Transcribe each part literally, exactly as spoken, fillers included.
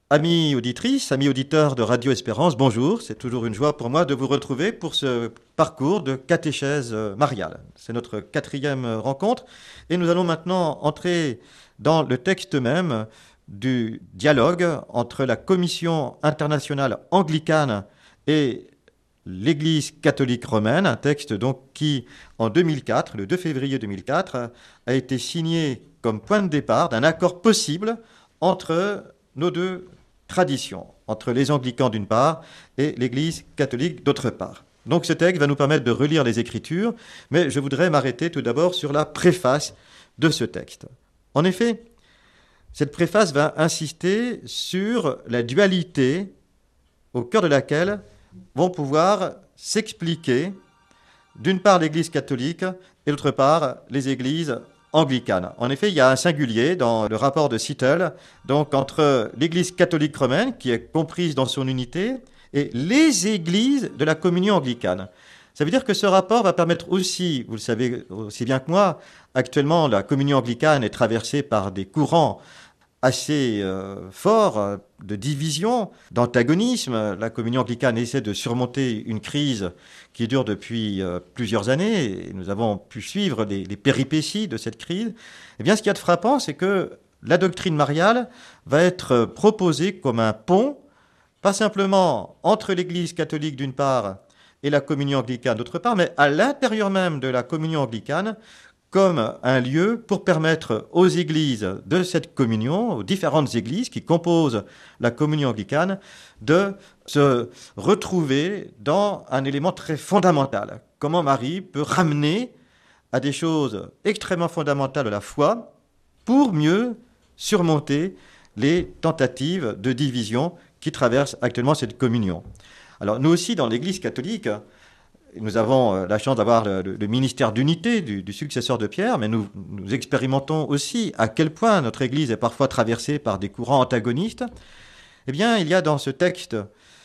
Amis auditrices, amis auditeurs de Radio Espérance, bonjour. C'est toujours une joie pour moi de vous retrouver pour ce parcours de catéchèse mariale. C'est notre quatrième rencontre et nous allons maintenant entrer dans le texte même du dialogue entre la Commission internationale anglicane et l'Église catholique romaine, un texte donc qui, en deux mille quatre, le deux février deux mille quatre, a été signé comme point de départ d'un accord possible entre nos deux traditions, entre les anglicans d'une part et l'Église catholique d'autre part. Donc ce texte va nous permettre de relire les Écritures, mais je voudrais m'arrêter tout d'abord sur la préface de ce texte. En effet, cette préface va insister sur la dualité au cœur de laquelle vont pouvoir s'expliquer d'une part l'Église catholique et d'autre part les Églises anglicane. En effet, il y a un singulier dans le rapport de Seattle, donc entre l'Église catholique romaine, qui est comprise dans son unité, et les églises de la communion anglicane. Ça veut dire que ce rapport va permettre aussi, vous le savez aussi bien que moi, actuellement la communion anglicane est traversée par des courants assez euh, fort euh, de division, d'antagonisme. La communion anglicane essaie de surmonter une crise qui dure depuis euh, plusieurs années, et nous avons pu suivre les, les péripéties de cette crise. Eh bien, ce qu'il y a de frappant, c'est que la doctrine mariale va être proposée comme un pont, pas simplement entre l'Église catholique d'une part et la communion anglicane d'autre part, mais à l'intérieur même de la communion anglicane, comme un lieu pour permettre aux églises de cette communion, aux différentes églises qui composent la communion anglicane, de se retrouver dans un élément très fondamental. Comment Marie peut ramener à des choses extrêmement fondamentales de la foi pour mieux surmonter les tentatives de division qui traversent actuellement cette communion. Alors nous aussi, dans l'Église catholique, nous avons la chance d'avoir le, le ministère d'unité du, du successeur de Pierre, mais nous, nous expérimentons aussi à quel point notre Église est parfois traversée par des courants antagonistes. Eh bien, il y a dans ce texte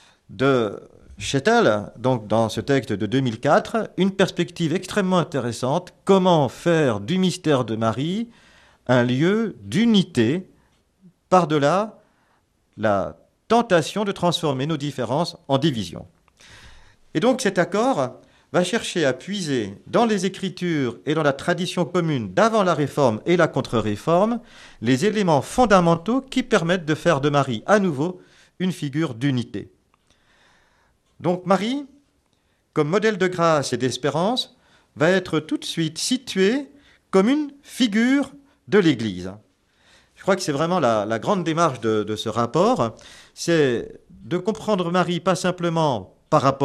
de Seattle, donc dans ce texte de deux mille quatre, une perspective extrêmement intéressante. Comment faire du mystère de Marie un lieu d'unité par-delà la tentation de transformer nos différences en divisions. Et donc cet accord va chercher à puiser dans les Écritures et dans la tradition commune d'avant la Réforme et la Contre-Réforme les éléments fondamentaux qui permettent de faire de Marie à nouveau une figure d'unité. Donc Marie, comme modèle de grâce et d'espérance, va être tout de suite située comme une figure de l'Église. Je crois que c'est vraiment la, la grande démarche de, de ce rapport, c'est de comprendre Marie pas simplement par rapport